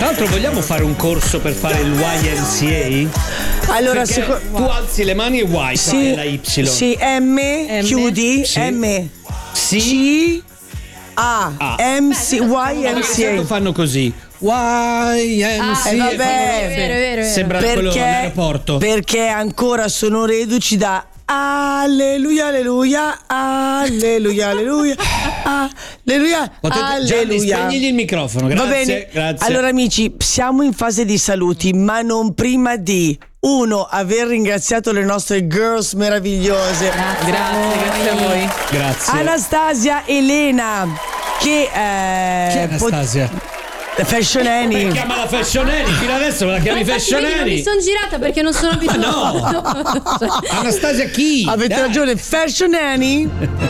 l'altro vogliamo fare un corso per fare il YMCA? Allora, tu alzi le mani e Y, sì, la Y. Sì, M, chiudi, sì. M, Sì. C, A, M, C, YMCA. Fanno così. YMCA. Vabbè. È vero. Sembra quello all'aeroporto. Perché ancora sono reduci da alleluia, alleluia, alleluia, alleluia, alleluia, Gianni, alleluia. spegnigli il microfono, grazie. Va bene. Grazie. Allora amici, siamo in fase di saluti, ma non prima di aver ringraziato le nostre girls meravigliose. Grazie a voi. Grazie. Anastasia, Elena, che Chi è Anastasia? Fashion Annie. Chiamala Fashion Annie, fino adesso me la chiami Fashion Non Annie. mi sono girata perché non sono abituata. Anastasia chi? Avete ragione, Fashion Annie.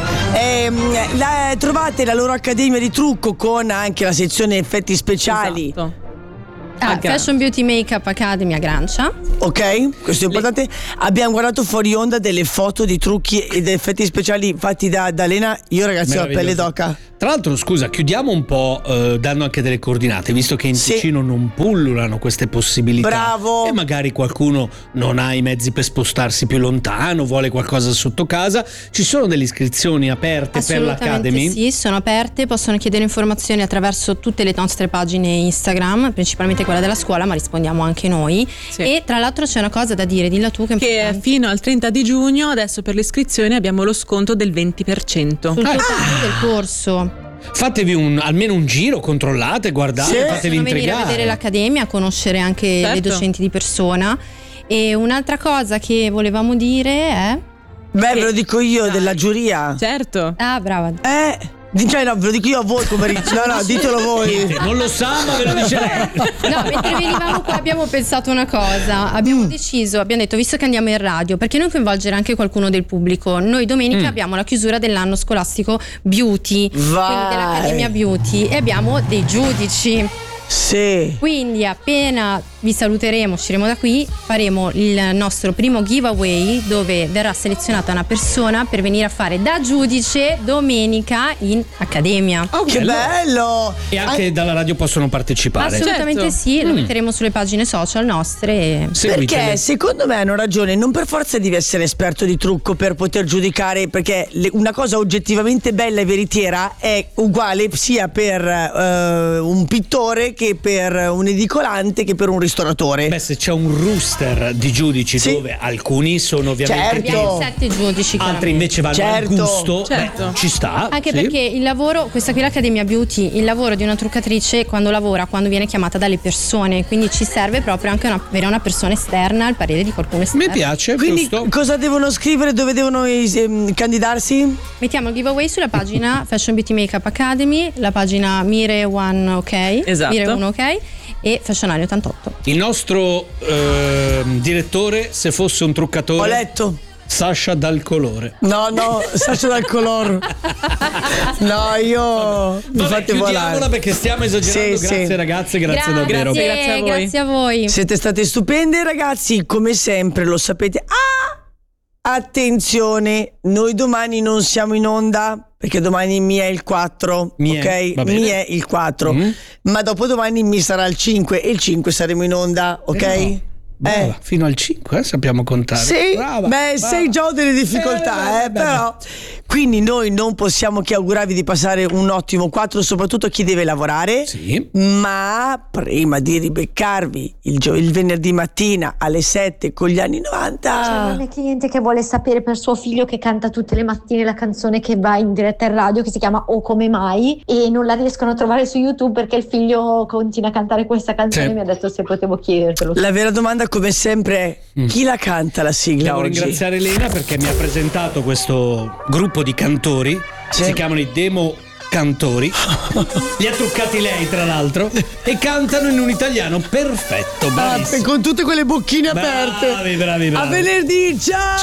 Trovate la loro accademia di trucco con anche la sezione effetti speciali. Esatto. Fashion Beauty Makeup Academy a Grancia. Ok, questo è importante. Abbiamo guardato fuori onda delle foto di trucchi ed effetti speciali fatti da Elena. Io ragazzi ho la pelle d'oca. Tra l'altro, scusa, chiudiamo un po' dando anche delle coordinate, visto che in Ticino non pullulano queste possibilità. Bravo. E magari qualcuno non ha i mezzi per spostarsi più lontano, vuole qualcosa sotto casa. Ci sono delle iscrizioni aperte per l'Academy? Sì, sono aperte, possono chiedere informazioni attraverso tutte le nostre pagine Instagram, principalmente quella della scuola, ma rispondiamo anche noi. Sì. E tra l'altro c'è una cosa da dire, dilla tu che fino al 30 di giugno adesso per l'iscrizione abbiamo lo sconto del 20% sul totale del corso. Fatevi almeno un giro, controllate, guardate, fatevi intrigare. Venire a vedere l'Accademia, a conoscere anche le docenti di persona. E un'altra cosa che volevamo dire è... Ve lo dico io, della giuria. Certo. Ah, brava. Cioè no, ve lo dico io a voi, pomeriggio. No, ditelo voi. Non lo sa, ma ve lo dice lei. No, mentre venivamo qua abbiamo pensato una cosa. Abbiamo detto, visto che andiamo in radio, perché non coinvolgere anche qualcuno del pubblico? Noi domenica abbiamo la chiusura dell'anno scolastico Beauty, quindi dell'Accademia Beauty, e abbiamo dei giudici. Sì. Quindi appena vi saluteremo, usciremo da qui, faremo il nostro primo giveaway dove verrà selezionata una persona per venire a fare da giudice domenica in Accademia. Oh, che bello! E anche dalla radio possono partecipare. Assolutamente sì, lo metteremo sulle pagine social nostre. Perché secondo me hanno ragione, non per forza devi essere esperto di trucco per poter giudicare, perché una cosa oggettivamente bella e veritiera è uguale sia per un pittore che per un edicolante che per un ristoratore. Beh, se c'è un rooster di giudici dove alcuni sono ovviamente abbiamo 7 giudici, altri invece vanno al gusto, beh, ci sta. Anche perché il lavoro, questa qui è l'Accademia Beauty, il lavoro di una truccatrice quando viene chiamata dalle persone, quindi ci serve proprio anche avere una persona esterna, il parere di qualcuno esterno. Mi piace, quindi giusto. Cosa devono scrivere, dove devono candidarsi? Mettiamo il giveaway sulla pagina Fashion Beauty Makeup Academy, la pagina Mire One OK, esatto. Mire 1 OK e Fashion Annie 88. Il nostro direttore, se fosse un truccatore, ho letto Sasha dal colore. No, Sasha dal color. No, io mi fate volare perché stiamo esagerando. Grazie ragazze, grazie davvero. Grazie a voi. Grazie a voi. Siete state stupende ragazzi, come sempre, lo sapete. Attenzione, noi domani non siamo in onda perché domani mi è il 4, mi è il 4, ma dopodomani mi sarà il 5 e il 5 saremo in onda, ok? Brava, fino al 5 sappiamo contare. Sì, brava. sei già delle difficoltà, però. Quindi noi non possiamo che augurarvi di passare un ottimo 4, soprattutto chi deve lavorare. Sì. Ma prima di ribeccarvi il venerdì mattina alle 7 con gli anni 90. C'è una mia cliente che vuole sapere per suo figlio, che canta tutte le mattine la canzone che va in diretta in radio, che si chiama O Come Mai, e non la riescono a trovare su YouTube perché il figlio continua a cantare questa canzone. Sì. Mi ha detto se potevo chiedertelo. La vera domanda, come sempre, è chi la canta la sigla Devo oggi? ringraziare Elena perché mi ha presentato questo gruppo di cantori, si chiamano i Demo Cantori, li ha truccati lei tra l'altro e cantano in un italiano perfetto, bravissimo. Con tutte quelle bocchine aperte. Bravi. A venerdì, ciao!